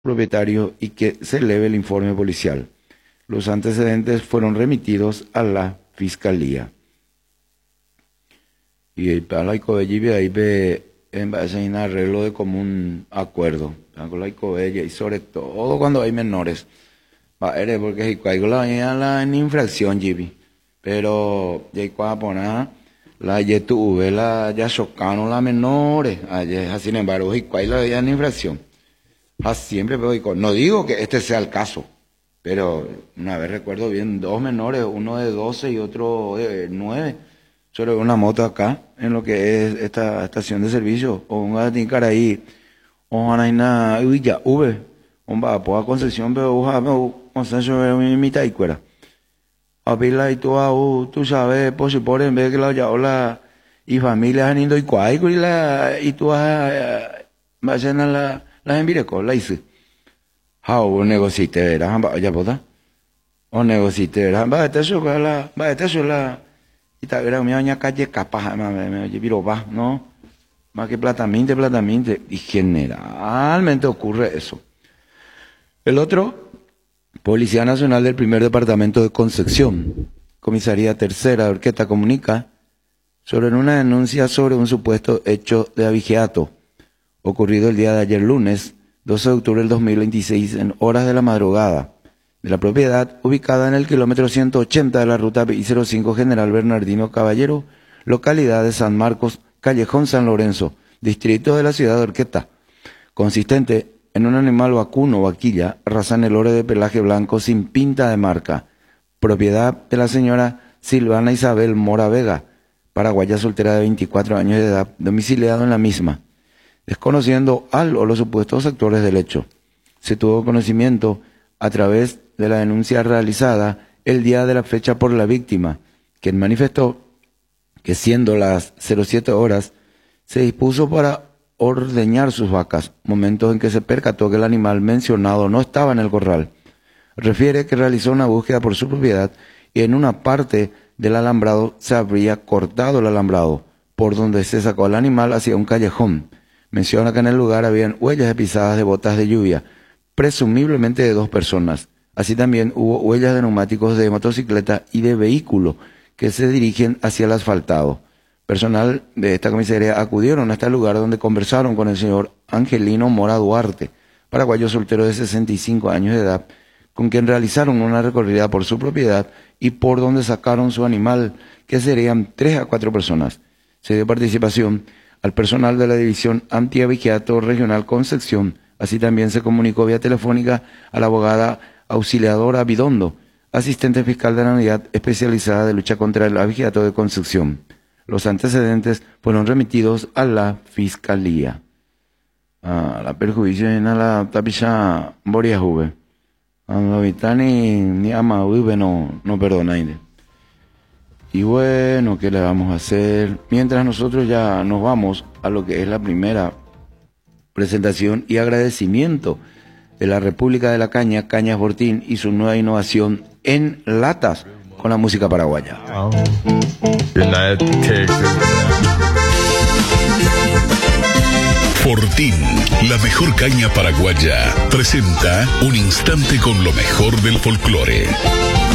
propietario y que se eleve el informe policial. Los antecedentes fueron remitidos a la Fiscalía. Y para la ICOBELLI ahí ve en base a un arreglo de común acuerdo con la ICOBELLI, y sobre todo cuando hay menores. Porque si caigo la infracción, Gibi, pero ya cuando poner la YTV, la ya chocaron la menores, sin embargo, si caigo la infracción. Siempre veo, no digo que este sea el caso, pero una vez recuerdo bien, 2 menores, uno de 12 y otro de 9, sobre una moto acá, en lo que es esta estación de servicio, o un gatincar ahí, o una ya V, un vapo a concesión, pero concesión en mitad y cuera. A pila y tú sabes, por si por en vez que la ya hola y familia han ido y cuay, y tú vas a la envireco, la hice. O negocite era, ya puta. O negocite era, va esta sola, y tal, era mi aña calle capaz, me viro va, ¿no? Más que platamente, y generalmente ocurre eso. El otro, Policía Nacional del Primer Departamento de Concepción, Comisaría Tercera de Orquesta, comunica sobre una denuncia sobre un supuesto hecho de abigeato ocurrido el día de ayer lunes, 12 de octubre del 2026, en horas de la madrugada, de la propiedad ubicada en el kilómetro 180 de la ruta I-05 General Bernardino Caballero, localidad de San Marcos, Callejón San Lorenzo, distrito de la ciudad de Orqueta, consistente en un animal vacuno o vaquilla, raza Nelore de pelaje blanco sin pinta de marca, propiedad de la señora Silvana Isabel Mora Vega, paraguaya soltera de 24 años de edad, domiciliado en la misma. Desconociendo al o los supuestos actores del hecho, se tuvo conocimiento a través de la denuncia realizada el día de la fecha por la víctima, quien manifestó que siendo las 07 horas, se dispuso para ordeñar sus vacas, momentos en que se percató que el animal mencionado no estaba en el corral. Refiere que realizó una búsqueda por su propiedad y en una parte del alambrado se habría cortado el alambrado, por donde se sacó el animal hacia un callejón. Menciona que en el lugar habían huellas de pisadas de botas de lluvia, presumiblemente de 2 personas. Así también hubo huellas de neumáticos de motocicleta y de vehículo que se dirigen hacia el asfaltado. Personal de esta comisaría acudieron a este lugar donde conversaron con el señor Angelino Mora Duarte, paraguayo soltero de 65 años de edad, con quien realizaron una recorrida por su propiedad y por donde sacaron su animal, que serían 3 a 4 personas. Se dio participación al personal de la División Antiabigeato Regional Concepción. Así también se comunicó vía telefónica a la abogada auxiliadora Bidondo, asistente fiscal de la Unidad Especializada de Lucha contra el Abigeato de Concepción. Los antecedentes fueron remitidos a la Fiscalía. La perjuicio en la tapicha Boria Juve. A la vitani ni ama Juve no perdona. Y bueno, ¿qué le vamos a hacer? Mientras nosotros ya nos vamos a lo que es la primera presentación y agradecimiento de la República de la Caña, Cañas Fortín, y su nueva innovación en latas con la música paraguaya. Fortín, la mejor caña paraguaya, presenta un instante con lo mejor del folclore.